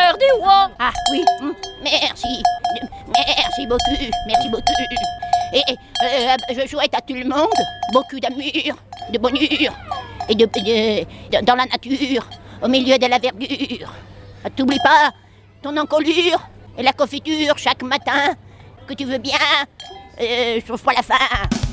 l'heure du roi. Ah oui, merci. Merci beaucoup. Et je souhaite à tout le monde beaucoup d'amour, de bonheur et dans la nature, au milieu de la verdure. T'oublie pas ton encolure et la confiture chaque matin, que tu veux bien, sauf pour la fin.